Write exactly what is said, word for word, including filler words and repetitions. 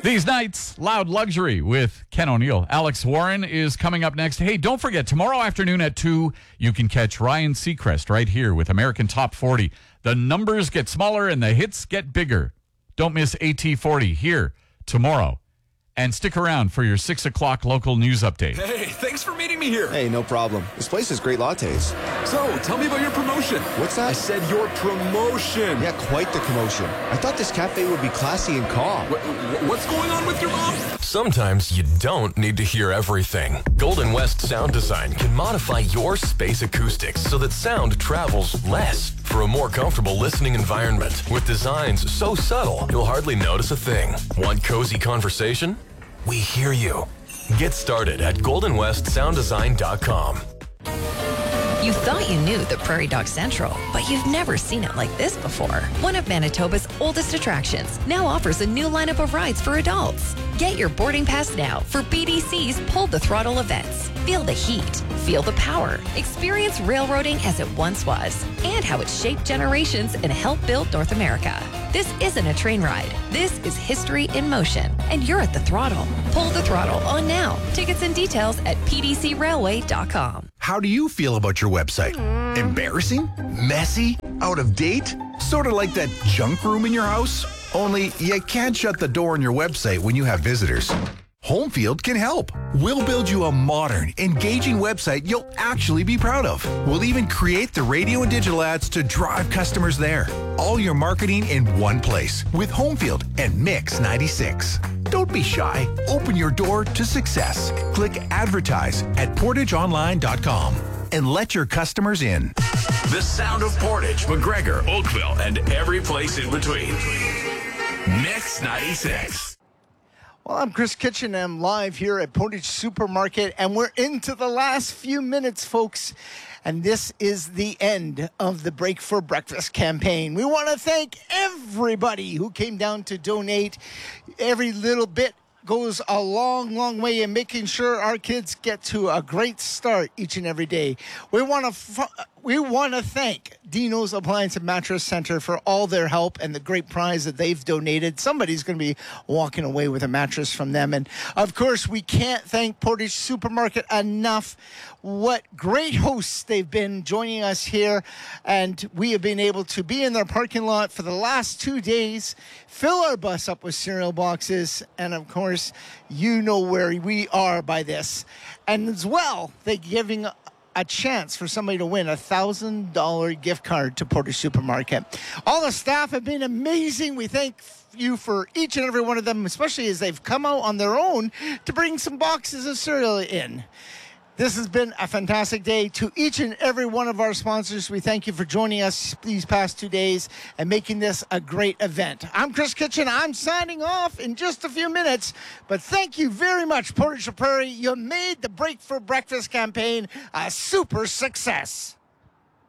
These nights, Loud Luxury with Ken O'Neill. Alex Warren is coming up next. Hey, don't forget, tomorrow afternoon at two, you can catch Ryan Seacrest right here with American Top forty. The numbers get smaller and the hits get bigger. Don't miss A T forty here tomorrow. And stick around for your six o'clock local news update. Hey, thanks for meeting me here. Hey, no problem. This place has great lattes. So, tell me about your promotion. What's that? I said your promotion. Yeah, quite the commotion. I thought this cafe would be classy and calm. What, what's going on with your mom? Sometimes you don't need to hear everything. Golden West Sound Design can modify your space acoustics so that sound travels less for a more comfortable listening environment. With designs so subtle, you'll hardly notice a thing. Want cozy conversation? We hear you. Get started at golden west sound design dot com. You thought you knew the Prairie Dog Central, but you've never seen it like this before. One of Manitoba's oldest attractions now offers a new lineup of rides for adults. Get your boarding pass now for B D C's Pull the Throttle events. Feel the heat, feel the power, experience railroading as it once was, and how it shaped generations and helped build North America. This isn't a train ride. This is history in motion, and you're at the throttle. Pull the Throttle on now. Tickets and details at p d c railway dot com. How do you feel about your website? Embarrassing? Messy? Out of date? Sort of like that junk room in your house? Only you can't shut the door on your website when you have visitors. Homefield can help. We'll build you a modern, engaging website you'll actually be proud of. We'll even create the radio and digital ads to drive customers there. All your marketing in one place with Homefield and Mix ninety-six. Don't be shy. Open your door to success. Click advertise at portage online dot com and let your customers in. The sound of Portage, McGregor, Oakville, and every place in between. Mix ninety-six. Well, I'm Chris Kitchen. I'm live here at Portage Supermarket, and we're into the last few minutes, folks. And this is the end of the Break for Breakfast campaign. We want to thank everybody who came down to donate. Every little bit goes a long, long way in making sure our kids get to a great start each and every day. We want to f- we want to thank Dino's Appliance and Mattress Center for all their help and the great prize that they've donated. Somebody's going to be walking away with a mattress from them. And, of course, we can't thank Portage Supermarket enough. What great hosts they've been joining us here. And we have been able to be in their parking lot for the last two days, fill our bus up with cereal boxes, and, of course, you know where we are by this. And as well, they're giving a chance for somebody to win a one thousand dollars gift card to Portage Supermarket. All the staff have been amazing. We thank you for each and every one of them, especially as they've come out on their own to bring some boxes of cereal in. This has been a fantastic day. To each and every one of our sponsors, we thank you for joining us these past two days and making this a great event. I'm Chris Kitchen. I'm signing off in just a few minutes, but thank you very much, Portage La Prairie. You made the Break for Breakfast campaign a super success.